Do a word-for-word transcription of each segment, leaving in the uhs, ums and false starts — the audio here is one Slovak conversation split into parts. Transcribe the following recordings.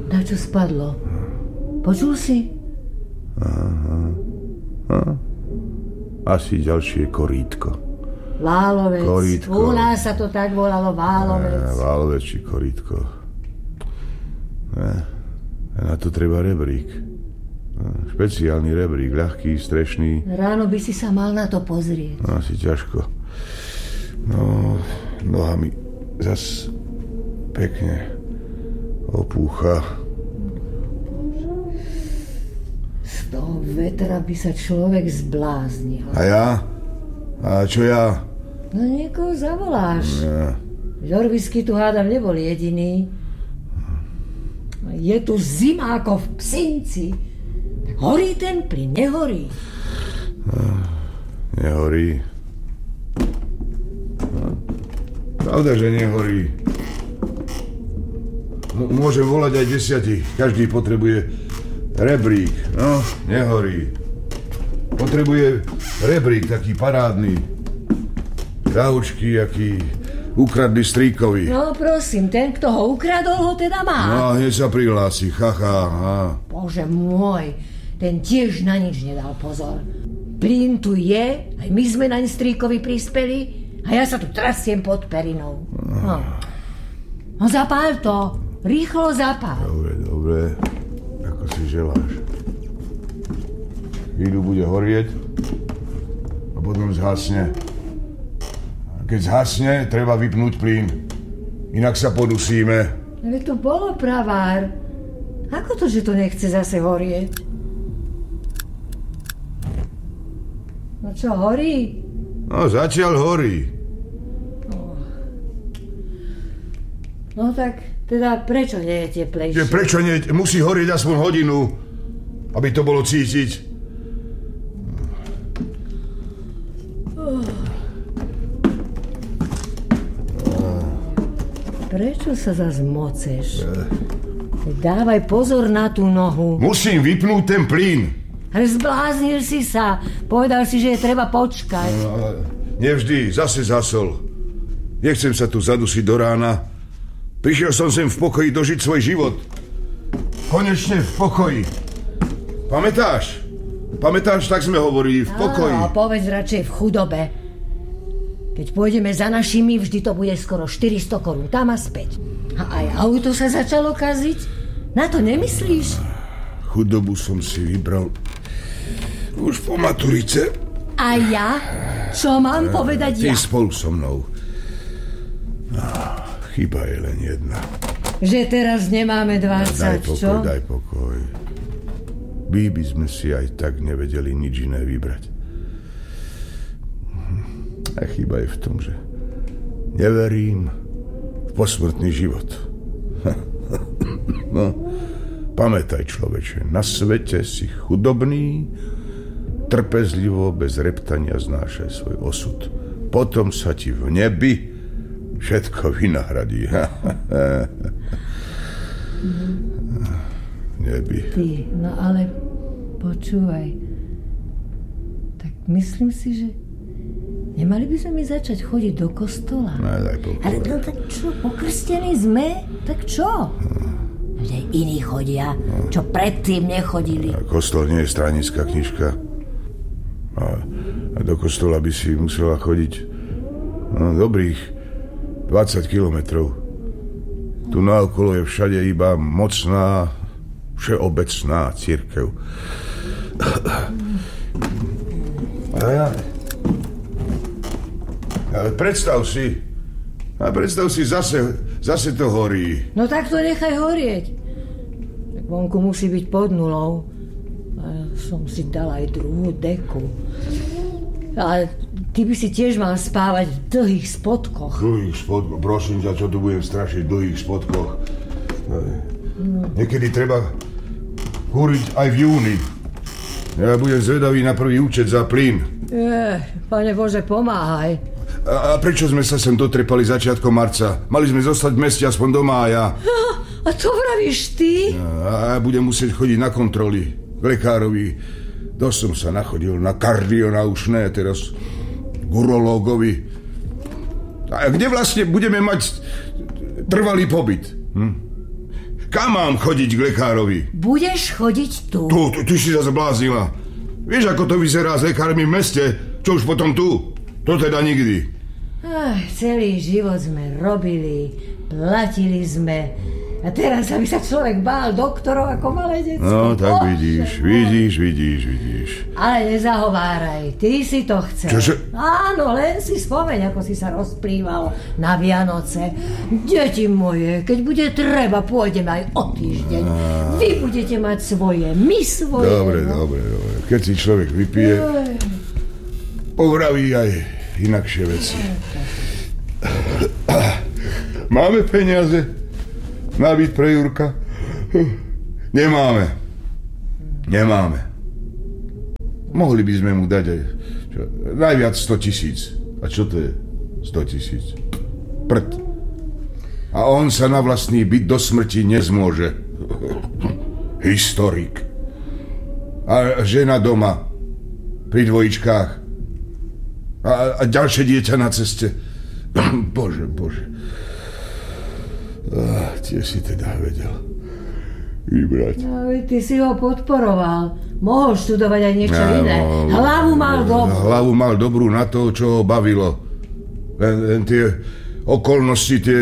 Na čo spadlo? Počul si? Aha. Aha. Asi ďalšie korítko. Válovec. Korítko. U nás sa to tak volalo, válovec. E, válovec či korítko. E, na to treba rebrík. E, špeciálny rebrík, ľahký, strešný. Ráno by si sa mal na to pozrieť. Asi ťažko. No, noha mi zas pekne opúcha. Z toho vetra by sa človek zbláznil. A ja? A čo ja? No niekoho zavoláš. Ja. Žorvisky tu hádam nebol jediný. Je tu zima ako v Psinci. Horí ten plyn, nehorí. Nehorí. Pravda, že nehorí. M- môžem volať aj desiatich. Každý potrebuje rebrík. No, nehorí. Potrebuje rebrík taký parádny. Kraučky, aký ukradli strýkovi. No prosím, ten, kto ho ukradol, ho teda má. No, hneď sa prihlási. Ha, ha, ha. Bože môj, ten tiež na nič nedal pozor. Plyn tu je, aj my sme naň strýkovi prispeli a ja sa tu trasiem pod perinou. No, no zapál to. Rýchlo zapál. Dobre, dobre. Ako si želáš. Chvíľu bude horieť a potom zhasne. A keď zhasne, treba vypnúť plyn. Inak sa podusíme. Ale to bolo pravár. Ako to, že to nechce zase horieť? No čo, horí? No, zatiaľ horí. No tak, teda prečo nie je teplejšie? Že prečo nie? Musí horieť aspoň hodinu, aby to bolo cítiť. Prečo sa zas moceš? Dávaj pozor na tú nohu. Musím vypnúť ten plyn. Ale zbláznil si sa. Povedal si, že je treba počkať. No, nevždy, zase zasol. Nechcem sa tu zadusiť do rána. Prišiel som sem v pokoji dožiť svoj život. Konečne v pokoji. Pamätáš? Pamätáš, tak sme hovorili, v pokoji. Áno, povedz radšej v chudobe. Keď pôjdeme za našimi, vždy to bude skoro štyristo korún tam a späť. A aj auto sa začalo kaziť? Na to nemyslíš? Chudobu som si vybral už po maturice. A ja? Čo mám uh, povedať ty ja? Ty spolu so mnou. Chyba je len jedna. Že teraz nemáme dvadsať, daj pokoj, čo? Daj pokoj. My by sme si aj tak nevedeli nič iné vybrať. A chyba je v tom, že neverím v posmrtný život. No, pamätaj, človeče, na svete si chudobný, trpezlivo, bez reptania znášaj svoj osud. Potom sa ti v nebi všetko vynahradí. Nebi. Ty, no ale počúvaj. Tak myslím si, že nemali by sme mi začať chodiť do kostola. No, daj pokoj. Ale no tak čo, pokrstení sme? Tak čo? Že iní chodia, čo predtým nechodili. A kostol nie je stranická knižka. A, a do kostola by si musela chodiť no, dobrých dvadsať kilometrov. Tu naokolo je všade iba mocná, všeobecná cirkev. A ja... Ale predstav si, a predstav si, zase, zase to horí. No tak to nechaj horieť. Tak vonku musí byť pod nulou. A ja som si dal aj druhú deku. Ale ty by si tiež mal spávať v dlhých spodkoch. Dlhých spodkoch? Prosím ťa, čo tu budem strašiť v dlhých spodkoch? No. Niekedy treba kúriť aj v júni. Ja budem zvedavý na prvý účet za plyn. Je, Pane Bože, pomáhaj. A, a prečo sme sa sem dotrepali začiatkom marca? Mali sme zostať v meste aspoň do mája. A, a to vravíš ty? A, a budem musieť chodiť na kontroly k lekárovi. Dosť som sa nachodil na kardionaušné, teraz k urológovi. A kde vlastne budeme mať trvalý pobyt? Hm? Kam mám chodiť k lekárovi? Budeš chodiť tu. Tu, tu, ty si sa zbláznila. Vieš, ako to vyzerá s lekármi v meste? Čo už potom tu? To teda nikdy. Ach, celý život sme robili, platili sme. A teraz, aby sa človek bál doktorov ako malé decko. No, tak Bože, vidíš, no. vidíš, vidíš, vidíš. Ale nezahováraj, ty si to chcel. Čože? Áno, len si spomeň, ako si sa rozplýval na Vianoce. Deti moje, keď bude treba, pôjdeme aj o týždeň. A... Vy budete mať svoje, my svoje. Dobre, no. dobre, dobre. Keď si človek vypije, povraví aj inakšie veci. Máme peniaze na byt pre Jurka? Nemáme. Nemáme. Mohli by sme mu dať aj čo, najviac sto tisíc. A čo to je? sto tisíc. Prd. A on sa na vlastný byt do smrti nezmôže. Historik. A žena doma. Pri dvojičkách. A, a ďalšie dieťa na ceste. Bože, bože. Ah, tiež si teda vedel vybrať. No, ty si ho podporoval. Mohol študovať aj niečo ja, iné. Hlavu mal dobrú. Hlavu mal dobrú na to, čo ho bavilo. Len, len tie okolnosti, tie...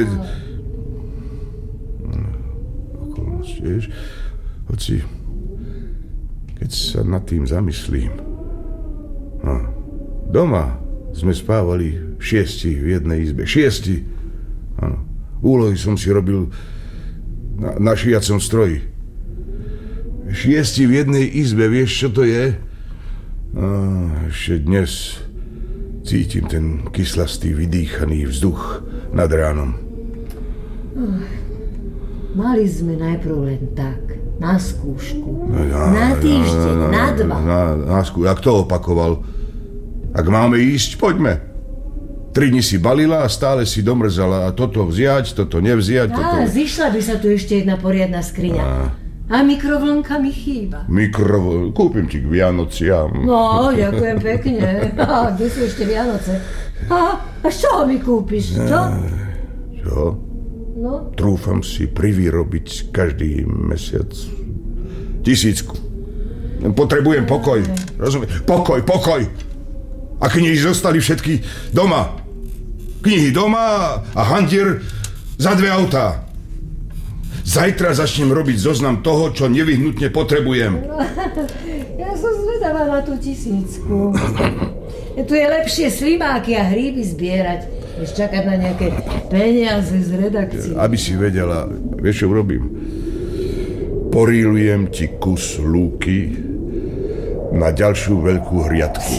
No. Okolnosti, vieš? Hoci, keď sa nad tým zamyslím. No. Doma sme spávali šiesti v jednej izbe. Šiesti. Áno. Úlohy som si robil na, na šijacom stroji. Šiesti v jednej izbe, vieš, čo to je? A ešte dnes cítim ten kyslastý, vydýchaný vzduch nad ránom. Oh, mali sme najprv len tak, na skúšku. Na, na týždeň, na, na, na dva. Na, na skúšku. A kto opakoval? Ak máme ísť, poďme. Tri dni si balila a stále si domrzala. A toto vziať, toto nevziať. Á, toto... zišla by sa tu ešte jedna poriadna skriňa. A, a mikrovlnka mi chýba. Mikrovlnka? Kúpim ti k Vianociam. No, ďakujem pekne. A kde sú ešte Vianoce? A, a z čoho mi kúpiš? Čo? Čo? No? Trúfam si privyrobiť každý mesiac tisícku. Potrebujem pokoj. Rozumieš? Pokoj, pokoj. A knihy zostali všetky doma. Knihy doma a hantier za dve autá. Zajtra začnem robiť zoznam toho, čo nevyhnutne potrebujem. Ja som zvedavá na tú tisícku. Tu je lepšie slimáky a hríby zbierať, než čakať na nejaké peniaze z redakcie. Aby si vedela, vieš, čo urobím? Porílujem ti kus lúky na ďalšiu veľkú hriadku.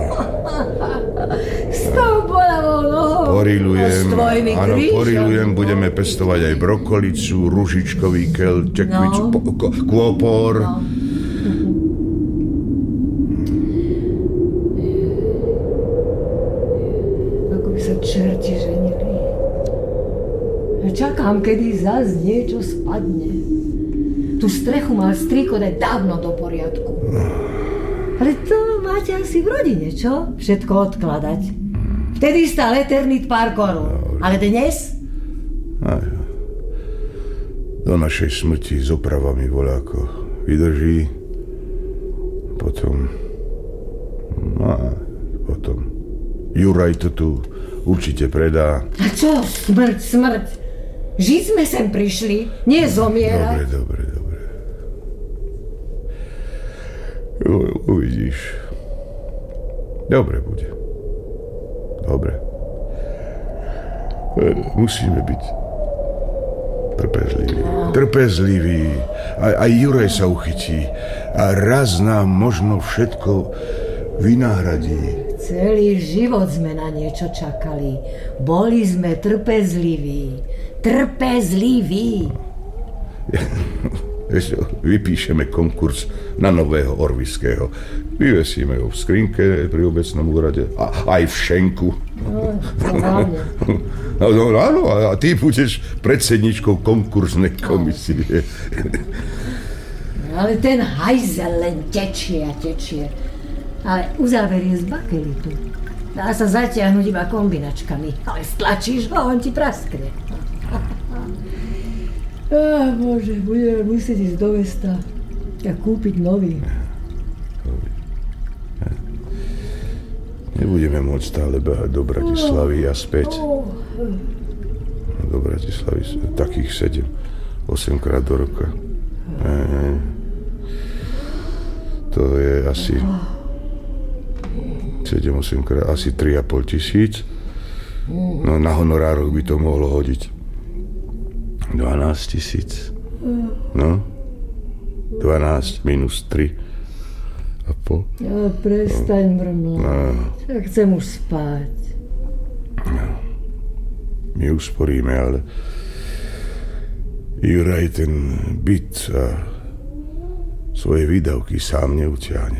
S tou bolavou nohou. Porílujem, áno, krížom. porílujem, budeme pestovať aj brokolicu, ružičkový kel, tekvicu, no. po, ko, kôpor. No. Ako by sa čerti ženili. Ja čakám, kedy zas niečo spadne. Tú strechu mal strýko dať dávno do poriadku. Ale to máte asi v rodine, čo? Všetko odkladať. Vtedy stál Eternit pár korún. Ale dnes? Aj, do našej smrti s opravami voľako vydrží. Potom... No, potom... Juraj to tu určite predá. A čo? Smrť, smrť. Žiť sme sem prišli, nie zomierať. Dobre, dobre, dobre. U, uvidíš. Dobre bude. Dobre. Musíme byť trpezliví. Trpezliví. Aj, aj Juraj sa uchytí. A raz nám možno všetko vynahradí. Celý život sme na niečo čakali. Boli sme trpezliví. Trpezliví. Vypíšeme konkurs na nového Orviského. Vyvesíme ho v skrinke pri obecnom úrade. A aj v šenku. No, hlavne. No, no, áno, a ty budeš predsedničkou konkursnej komisie. Ale ten hajzel len tečie a tečie. Ale uzáver je z bakelitu. Dá sa zatiahnuť iba kombinačkami. Ale stlačíš ho, on ti praskne. Á, Bože, budeme musieť ísť do mesta a kúpiť nový. Nebudeme môcť stále behať do Bratislavy a späť. Do Bratislavy takých sedem, osem krát do roka. To je asi sedem, osem krát, asi tri a pol tisíc. No na honorároch by to mohlo hodiť dvanásť tisíc. No, dvanásť minus tri a pol. Ja, prestaň mrmlať. No. Ja chcem už spať. No. My usporíme, ale Juraj ten byt a svoje výdavky sám neutiahne.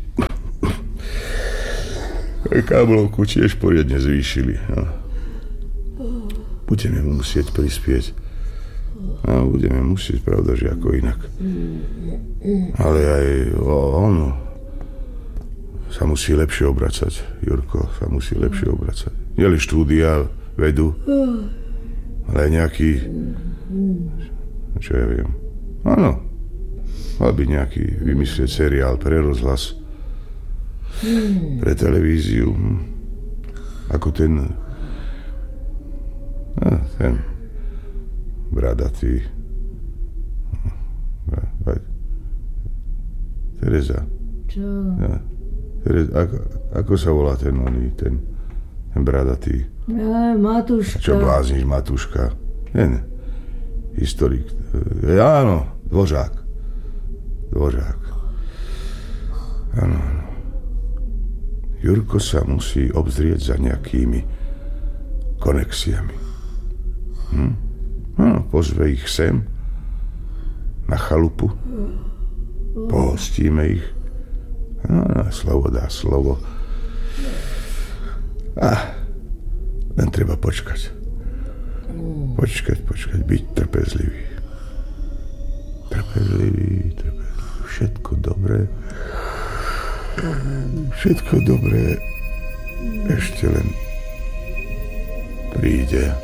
Káblovku tiež poriadne zvýšili. No. Budeme mu musieť prispieť. No, budeme musieť, pravda, že ako inak. Ale aj on sa musí lepšie obracať. Jurko sa musí lepšie obracať. Nielen štúdia, vedu, ale aj nejaký, čo ja viem. Áno, mal by nejaký vymyslieť seriál pre rozhlas, pre televíziu, ako ten a, ten bradatý Tereza. Čo? Ja, Tereza, ako, ako sa volá ten oný, ten, ten bradatý? Ja, Matúška. Čo blázniš, Matúška? Ten historik. Ja, áno, Dvořák. Dvořák. Áno, áno. Jurko sa musí obzrieť za nejakými konexiami. Hm? No, pozve ich sem na chalupu. Pohostíme ich. No, no, slovo dá slovo. A len treba počkať. Počkať, počkať, byť trpezlivý. Trpezlivý, trpezlivý. Všetko dobré. Všetko dobré ešte len príde.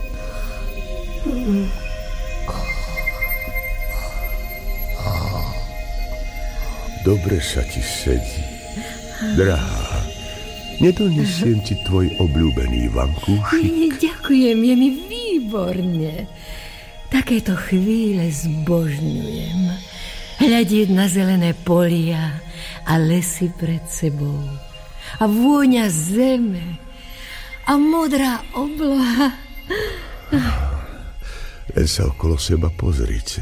Dobre sa ti sedí. Drahá, nedonesiem ti tvoj obľúbený vankúšik? Ďakujem, je mi výborne. Takéto chvíle zbožňujem. Hľadieť na zelené polia a lesy pred sebou. A vôňa zeme. A modrá obloha. Len sa okolo seba pozrite.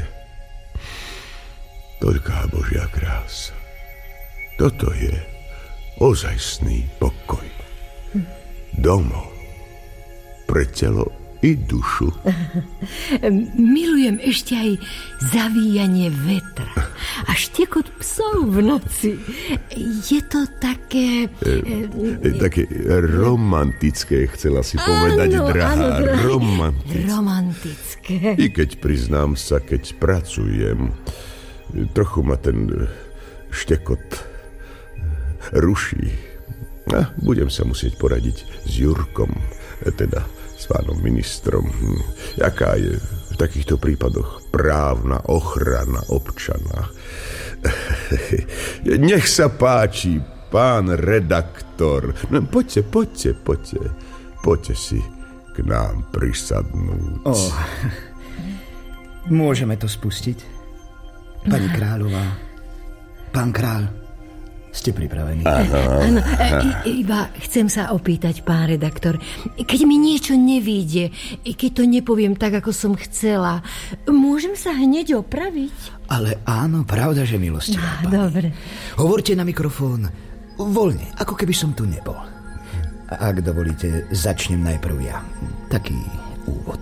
Toľká Božia krása. Toto je ozajstný pokoj. Domov. Pre telo i dušu. Milujem ešte aj zavíjanie vetra a štekot psov v noci. Je to také... E, e, také romantické, chcela si povedať, áno, drahá. Áno, drahá. Romantické. Romantické. I keď priznám sa, keď pracujem, trochu ma ten štekot ruší. A budem sa musieť poradiť s Jurkom, teda s pánom ministrom. Jaká je v takýchto prípadoch právna ochrana občana? Nech sa páči, pán redaktor. No, poďte, poďte, poďte. Poďte si k nám prisadnúť. Oh, môžeme to spustiť? Pani kráľová, pán kráľ, ste pripravení? Áno, iba chcem sa opýtať, pán redaktor, keď mi niečo nevíde, keď to nepoviem tak, ako som chcela, môžem sa hneď opraviť? Ale áno, pravda, že milostivá pani. Dobre. Hovorte na mikrofón voľne, ako keby som tu nebol. Ak dovolíte, začnem najprv ja. Taký úvod.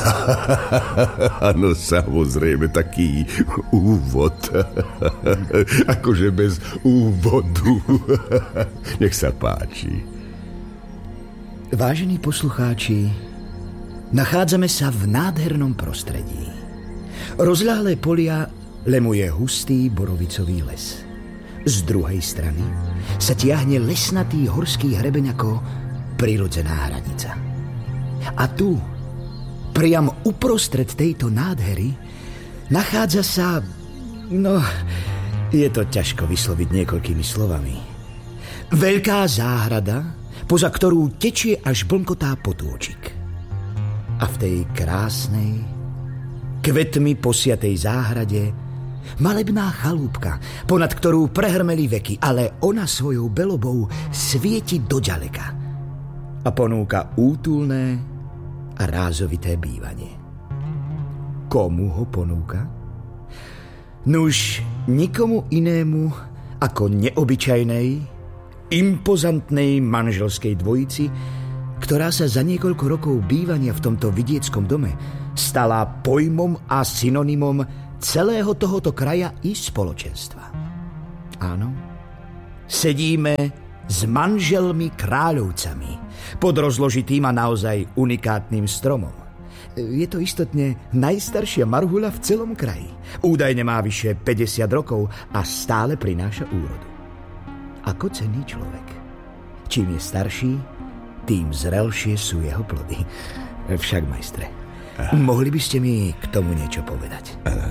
Áno, samozrejme, taký úvod. Akože bez úvodu. Nech sa páči. Vážení poslucháči, nachádzame sa v nádhernom prostredí. Rozľahlé polia lemuje hustý borovicový les. Z druhej strany sa tiahne lesnatý horský hrebeň ako prirodzená hranica. A tu, priam uprostred tejto nádhery, nachádza sa... No, je to ťažko vysloviť niekoľkými slovami. Veľká záhrada, poza ktorú tečie až blnkotá potôčik. A v tej krásnej, kvetmi posiatej záhrade malebná chalúbka, ponad ktorú prehrmeli veky, ale ona svojou belobou svieti doďaleka a ponúka útulné a rázovité bývanie. Komu ho ponúka? Nuž nikomu inému ako neobyčajnej, impozantnej manželskej dvojici, ktorá sa za niekoľko rokov bývania v tomto vidieckom dome stala pojmom a synonymom celého tohoto kraja i spoločenstva. Áno, sedíme s manželmi kráľovcami pod rozložitým a naozaj unikátnym stromom. Je to istotne najstaršia marhuľa v celom kraji. Údajne má vyše päťdesiat rokov a stále prináša úrodu. Ako cenný človek. Čím je starší, tým zrelšie sú jeho plody. Však, majstre, mohli by ste mi k tomu niečo povedať?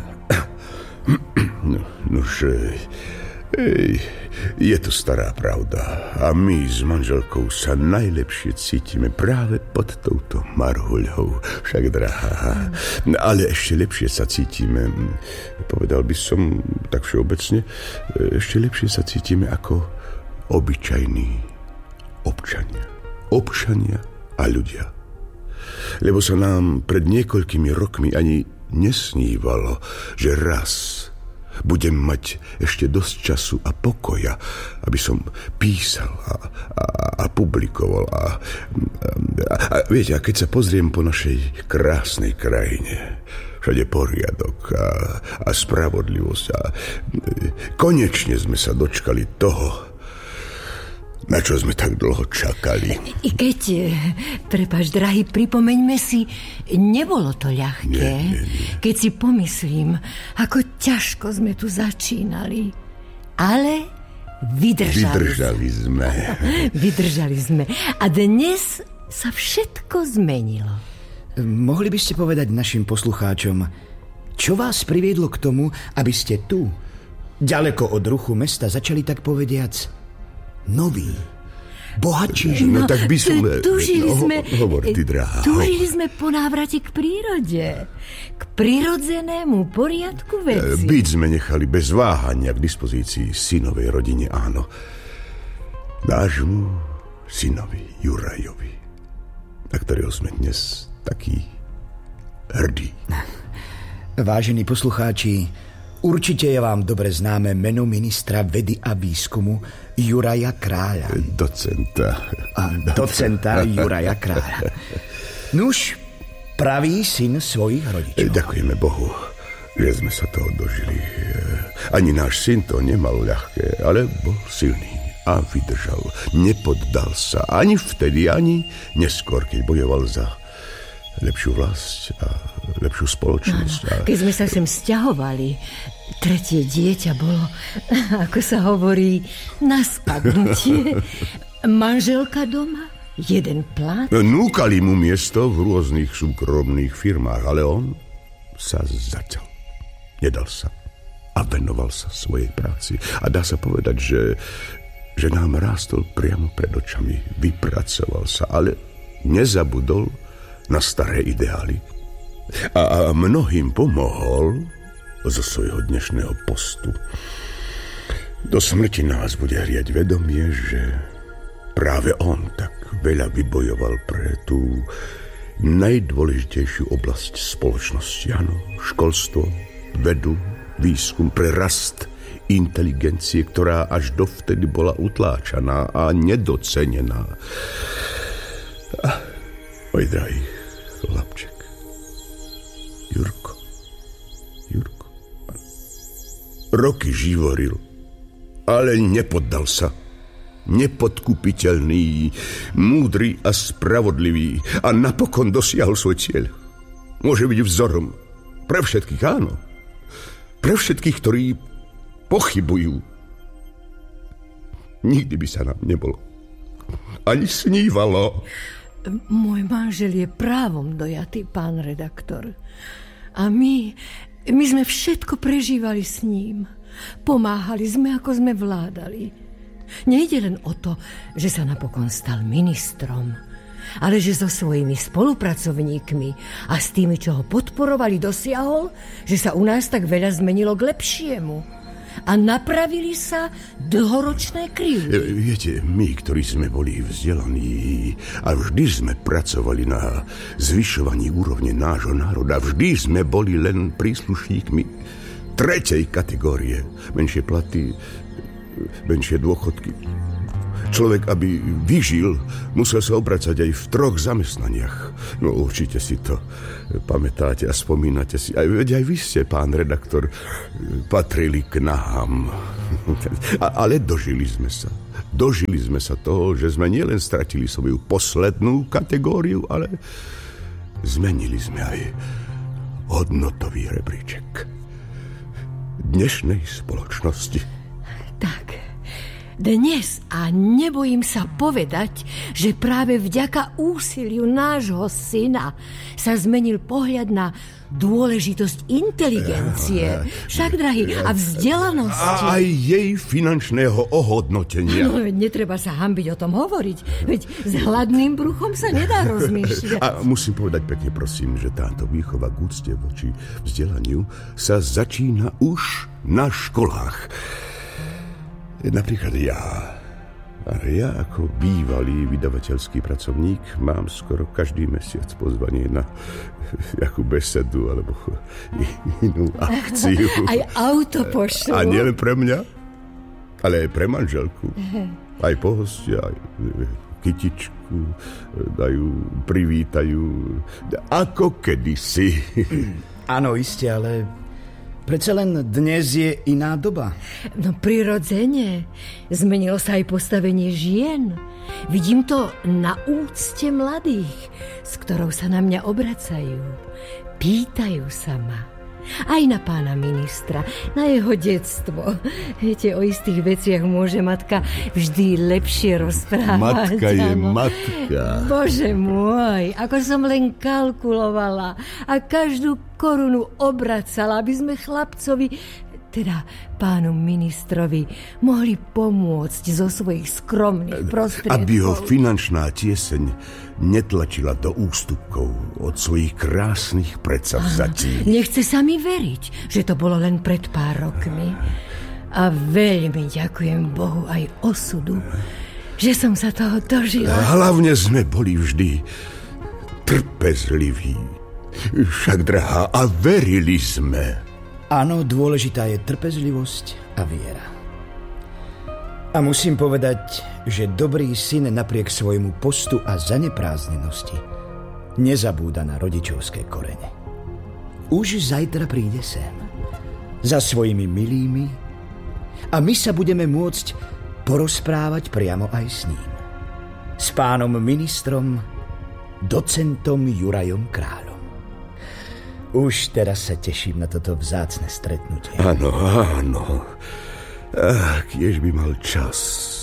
No, nož, ej, je to stará pravda a my s manželkou sa najlepšie cítime práve pod touto marhuľou. Však, drahá, ale ešte lepšie sa cítime, povedal by som tak všeobecne, ešte lepšie sa cítime ako obyčajní občania. Občania a ľudia. Lebo sa nám pred niekoľkými rokmi ani nesnívalo, že raz budem mať ešte dosť času a pokoja, aby som písal a, a, a publikoval. A, a, a, a viete, a keď sa pozriem po našej krásnej krajine, všade poriadok a, a spravodlivosť a konečne sme sa dočkali toho, na čo sme tak dlho čakali. I keď, prepáč, drahý, pripomeňme si, nebolo to ľahké. Nie, nie, nie. Keď si pomyslím, ako ťažko sme tu začínali. Ale vydržali, vydržali sme. Vydržali sme. A dnes sa všetko zmenilo. Mohli by ste povedať našim poslucháčom, čo vás priviedlo k tomu, aby ste tu, ďaleko od ruchu mesta, začali tak povediac nový, bohatší život. No tak by som... Tužili no, sme... Hovor, ty, drahá. Tužili sme po návrate k prírode. K prirodzenému poriadku veci. Byť sme nechali bez váhania k dispozícii synovej rodine, áno. Nášmu synovi Jurajovi, na ktorého sme dnes takí hrdí. Vážení poslucháči, určite je vám dobre známe meno ministra vedy a výskumu Juraja Kráľa. Docenta. A docenta Juraja Kráľa. Nuž, pravý syn svojich rodičov. Ďakujeme Bohu, že sme sa toho dožili. Ani náš syn to nemal ľahké, ale bol silný a vydržal. Nepoddal sa ani vtedy, ani neskôr, keď bojoval za lepšiu vlast a lepšiu spoločnosť. A... Keď sme sa sem sťahovali, tretie dieťa bolo, ako sa hovorí, na spadnutie. Manželka doma, jeden plat. Núkali mu miesto v rôznych súkromných firmách, ale on sa začal. Nedal sa a venoval sa svojej práci. A dá sa povedať, že, že nám rástol priamo pred očami. Vypracoval sa, ale nezabudol na staré ideály. A, a mnohým pomohol zo svojho dnešného postu. Do smrti nás bude hriať vedomie, že práve on tak veľa vybojoval pre tú najdôležitejšiu oblasť spoločnosti. Áno, školstvo, vedu, výskum, pre rast inteligencie, ktorá až dovtedy bola utláčaná a nedocenená. Oj, drahý chlapček. Jurko. Jurko. Roky živoril, ale nepoddal sa. Nepodkupiteľný, múdry a spravodlivý a napokon dosiahol svoj cieľ. Môže byť vzorom pre všetkých, áno. Pre všetkých, ktorí pochybujú. Nikdy by sa nám nebolo ani snívalo. Môj manžel je právom dojatý, pán redaktor. A my, My sme všetko prežívali s ním. Pomáhali sme, ako sme vládali. Nejde len o to, že sa napokon stal ministrom, ale že so svojimi spolupracovníkmi a s tými, čo ho podporovali, dosiahol, že sa u nás tak veľa zmenilo k lepšiemu. A napravili sa dlhoročné krivdy. Viete, my, ktorí sme boli vzdelaní a vždy sme pracovali na zvyšovaní úrovne nášho národa, vždy sme boli len príslušníkmi tretej kategórie. Menšie platy, menšie dôchodky. Človek, aby vyžil, musel sa obracať aj v troch zamestnaniach. No určite si to pamätáte a spomínate si. Aj, veď aj vy ste, pán redaktor, patrili k nám. Ale dožili sme sa. Dožili sme sa toho, že sme nielen stratili svoju poslednú kategóriu, ale zmenili sme aj hodnotový rebríček dnešnej spoločnosti. Tak. Dnes, a nebojím sa povedať, že práve vďaka úsiliu nášho syna sa zmenil pohľad na dôležitosť inteligencie, však, drahý, a vzdelanosti. A aj jej finančného ohodnotenia. No, netreba sa hanbiť o tom hovoriť, veď s hladným bruchom sa nedá rozmýšľať. A musím povedať pekne, prosím, že táto výchova k úcte voči vzdelaniu sa začína už na školách. Napríklad ja, ja ako bývalý vydavateľský pracovník mám skoro každý mesiac pozvanie na jakú besedu alebo inú akciu. Aj auto pošlu. A nielen pre mňa, ale aj pre manželku. Aj pohostia, aj kytičku dajú, privítajú, ako kedysi. Áno, iste, ale predsa len dnes je iná doba. No prirodzene. Zmenilo sa aj postavenie žien. Vidím to na úcte mladých, s ktorou sa na mňa obracajú. Pýtajú sa ma. Aj na pána ministra, na jeho detstvo. Viete, o istých veciach môže matka vždy lepšie rozprávať. Matka je áno. matka. Bože môj, ako som len kalkulovala a každú korunu obracala, aby sme chlapcovi, teda pánu ministrovi, mohli pomôcť zo svojich skromných prostriedkov. Aby ho finančná tieseň netlačila do ústupkov od svojich krásnych predsavzatí. Nechce sa mi veriť, že to bolo len pred pár rokmi. A veľmi ďakujem Bohu aj osudu, že som sa toho dožila. Hlavne sme boli vždy trpezliví. Však, drahá, a verili sme. Áno, dôležitá je trpezlivosť a viera. A musím povedať, že dobrý syn napriek svojmu postu a zanepráznenosti nezabúda na rodičovské korene. Už zajtra príde sem za svojimi milými a my sa budeme môcť porozprávať priamo aj s ním. S pánom ministrom, docentom Jurajom Kráľom. Už teraz sa teším na toto vzácne stretnutie. Áno, áno. Ach, kiež by mal čas.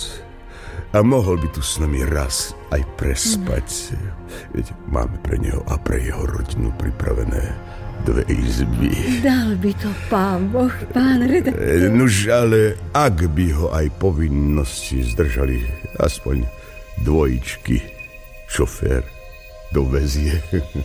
A mohol by tu s nami raz aj prespať. Mm. Viete, máme pre neho a pre jeho rodinu pripravené dve izby. Dal by to pán Boh, pán redaktor. Nuž, ale ak by ho aj povinnosti zdržali, aspoň dvojičky, šofér dovezie.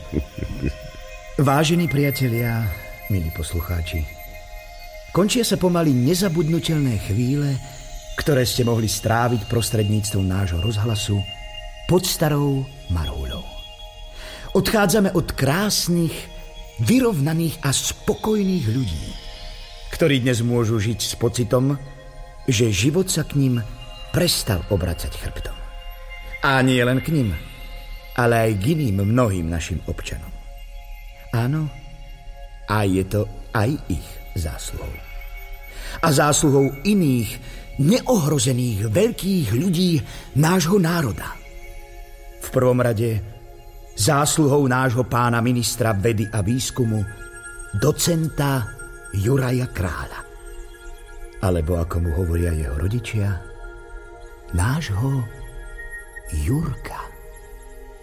Vážení priatelia, milí poslucháči, končia sa pomaly nezabudnutelné chvíle, ktoré ste mohli stráviť prostredníctvom nášho rozhlasu pod starou Marhulou. Odchádzame od krásnych, vyrovnaných a spokojných ľudí, ktorí dnes môžu žiť s pocitom, že život sa k ním prestal obracať chrbtom. A nie len k nim, ale aj k iným mnohým našim občanom. Áno, a je to aj ich zásluhou. A zásluhou iných neohrozených veľkých ľudí nášho národa. V prvom rade zásluhou nášho pána ministra vedy a výskumu, docenta Juraja Kráľa. Alebo ako mu hovoria jeho rodičia, nášho Jurka.